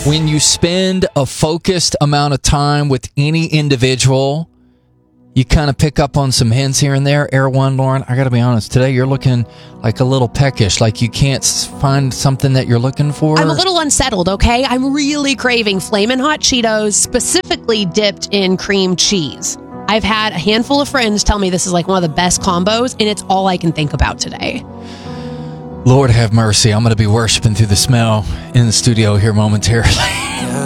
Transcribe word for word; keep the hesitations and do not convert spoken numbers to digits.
When you spend a focused amount of time with any individual, you kind of pick up on some hints here and there. Air One, Lauren, I got to be honest. Today you're looking like a little peckish, like you can't find something that you're looking for. I'm a little unsettled, okay? I'm really craving Flamin' Hot Cheetos, specifically dipped in cream cheese. I've had a handful of friends tell me this is like one of the best combos, and it's all I can think about today. Lord have mercy. I'm going to be worshiping through the smell in the studio here momentarily.